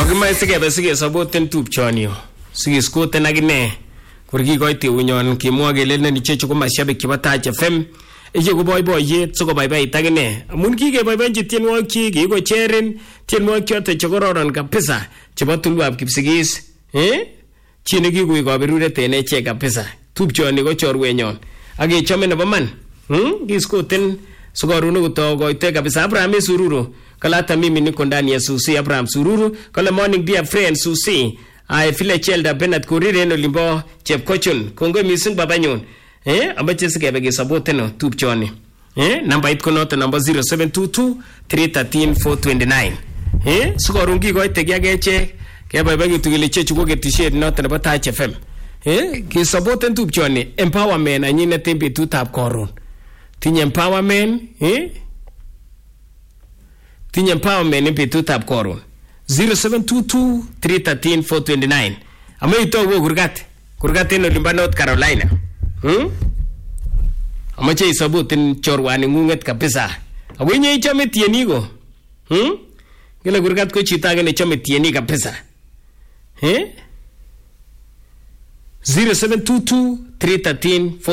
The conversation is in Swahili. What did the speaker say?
Kimae sige saboten tupchoni. Sige skoten agine. Kurgi koite unyon kimwa kele ne nichechu ko mashabiki chebo Touch FM. Ije ko boiboiyet so ko baibai tagine. Amun kikeboiboenji tienwogik kiko cherin tienwogik chote chekororon kabisa chebo tulwab Kipsigis. Chini kikuy kaberuret en echek kabisa. Tupchoni ko chorwenyon. Age chome nebo man. Kiskoten sukarunu kuto koite kabisa. Abraham Sururu kalata mimi niko ndani ya Susi. Abraham Sururu kala morning dear friend Susi. I feel a child Bernard Kurire no limbo Chepkochun Kongo mising babanyun ambache sikebe ke sabote no tupchoni number it konoto number 0722 313 429 sukorungi koite kiageche kebebe tugile chechu ko getishet noto nebo Touch FM ke sabote tupchoni empowerment anyine tembe tutab koron tinye empowerment tinye empowerment in tutab koron 0722 313 429 Amaito wo kurgat eno limba North Carolina Amache isabutin chorwani ngunget kabisa Awenye ichame tienigo Gila kurgat ko chita gane chame tieni kabisa 0722 313